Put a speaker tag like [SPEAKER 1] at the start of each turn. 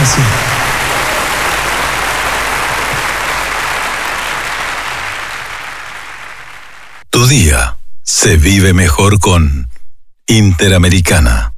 [SPEAKER 1] Gracias.
[SPEAKER 2] Tu día se vive mejor con Interamericana.